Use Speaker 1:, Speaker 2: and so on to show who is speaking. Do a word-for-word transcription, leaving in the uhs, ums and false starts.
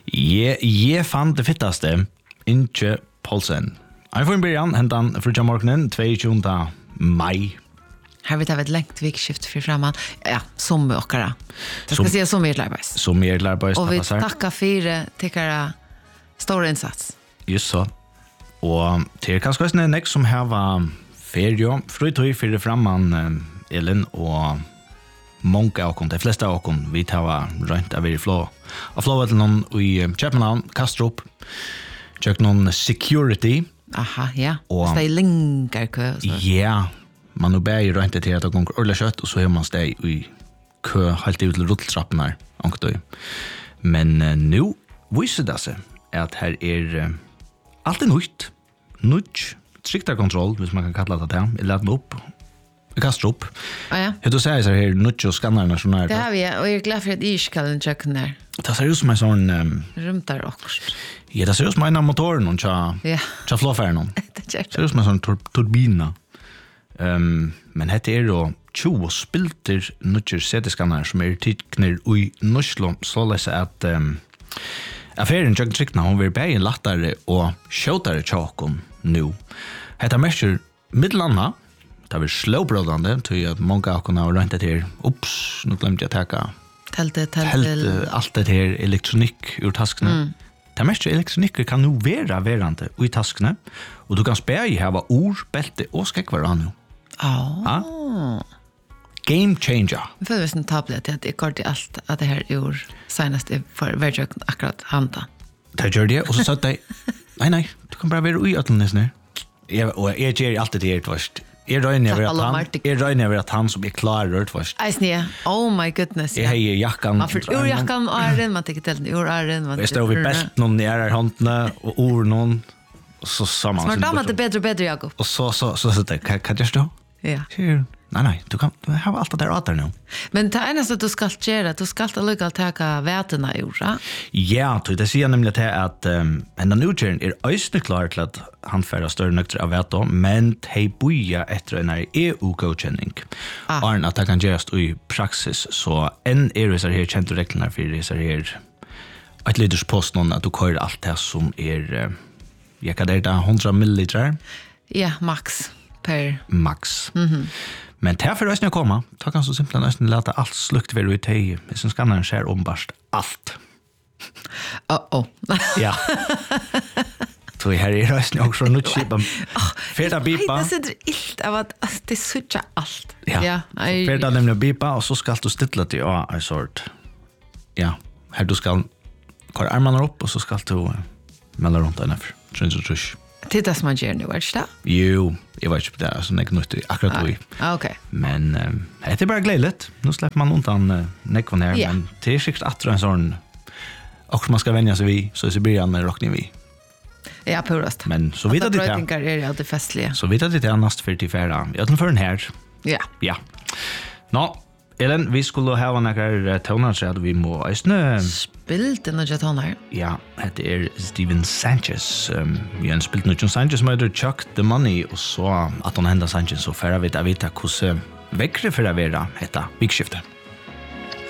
Speaker 1: Jeg, jeg fann det fittaste, Inge Paulsen. Jeg får en början, hentan frutja morgonen, tjugoandra maj.
Speaker 2: Här vi tar ett längt vikskift för framman. Ja, som åkara. Jag ska säga som er larbejs.
Speaker 1: Som er larbejs.
Speaker 2: Och vi tackar för tyckara stora insats.
Speaker 1: Just så. Och till kanske också en som här var ferie, frutoj för framman, Elin, och många av de flesta av dem vi tar runt av i flow. Och flow till någon i Köpenhamn, Kastrup. Check någon security.
Speaker 2: Aha, ja. Och det är länkar kö.
Speaker 1: Ja. Man nu bär ju runt det till att gå ordla kött och så är man steg i kö helt ut till rulltrappen här. Men uh, nu visar det sig att här är uh, allt är nytt. Nytt. Strikta kontroll, hvis man kan kalla det det. Jag lät mig upp. Jag kastar upp.
Speaker 2: Ah, ja.
Speaker 1: Jag säger så här, nytt och skannarna sån här.
Speaker 2: Det har vi, och jag är glad för att jag ska den checken där.
Speaker 1: Det ser ut som en sån... Um,
Speaker 2: Rumtar också.
Speaker 1: Ja, det ser ut som en av motoren och tja,
Speaker 2: ja.
Speaker 1: tja flåfärden.
Speaker 2: Det ser
Speaker 1: ut som en sån tur- turbina. Um, men hette er då tjugo spilter nutcher C T-skannar som er tikkner ui Norslom, såleis at um, affæren Jøgn Trykna, hun vil bægen lattare og kjøtare tjåkon nu. Hetta mestur middelanna, det vil slåbrådande, til at mange av kunne ha røntet her, ups, nu glemte jeg teka
Speaker 2: Telte, telte,
Speaker 1: telte, alt det her elektronikk ur taskene. Mm. Det meste elektronikker kan nu være verande ui taskene, og du kan spæge hava ord, belte og skekvar an nu.
Speaker 2: Oh.
Speaker 1: Ja? Game changer.
Speaker 2: Jag får visst en tablet att det går till allt att det här ur senast för verkligen akkurat handa.
Speaker 1: Det gör det och så sa det nej nej, du kan bara vara i ötlen nu. Jag och jag ger alltid det först. Jag röjner över att han jag röjner över att han som är klar rört först.
Speaker 2: I see. Oh my goodness.
Speaker 1: Jag har jackan.
Speaker 2: Man för ur jackan och är man tycker till ur är den man.
Speaker 1: Jag står vid bäst någon nära handen och ur någon och så samman.
Speaker 2: Smart dam att det bättre bättre Jakob.
Speaker 1: Och så så så så det kan kan jag stå?
Speaker 2: Ja.
Speaker 1: Nej nej, du kan du har allt det där åter nu.
Speaker 2: Men det enda att du ska göra, du ska alltid lugga ta vätena ur, va?
Speaker 1: Ja, det säger nämligen till att um, en nutjern är ösne klar till att han färra större nökter av väto, men hej boja efter en E U-godkänning. Ah. Arn att det kan göras i praxis, så en är det så här känt reglerna för det så här ett liters post någon att du kör allt det som är jag kan det hundra milliliter.
Speaker 2: Ja, max per
Speaker 1: max.
Speaker 2: Mhm.
Speaker 1: Men därför är det komma. Ta kan så simpelt nästan låta allt slukt vid ut i. Det som skannaren skär ombarst allt.
Speaker 2: Uh-oh.
Speaker 1: Ja. Så här är det också nu chipa. Färda bipa.
Speaker 2: Det sitter illt av att det switcha allt.
Speaker 1: Ja. ja färda nämligen bipa och så ska du stilla till ja, I sort. Ja, här du ska köra armarna upp och så ska du melda runt den efter. Trins
Speaker 2: Det är det som man gör nu, är det det?
Speaker 1: Jo, jag vet inte på det, alltså det är något akkurat då.
Speaker 2: Ah, okej.
Speaker 1: Men äh, det är bara glädligt. Nu släpper man undan äh, nekvan här,
Speaker 2: yeah.
Speaker 1: men det är säkert att en sån och man ska vänja sig vid, så i början är rockning vi.
Speaker 2: Ja, purast.
Speaker 1: Men så vet det
Speaker 2: det. Jag tänker är alltid festliga.
Speaker 1: Så vet det är näst för till färra. Jag tar för den här.
Speaker 2: Ja.
Speaker 1: Ja. Nå, Ellen, vi skulle ha några toner så att vi må ösna
Speaker 2: spilt den och toner.
Speaker 1: Ja, det är Steven Sanchez. Um, vi har spilt något Sanchez som heter Chuck the Money och så att hon händer Sanchez så färra vet jag vet hur så väckre för att vara detta vikskifte.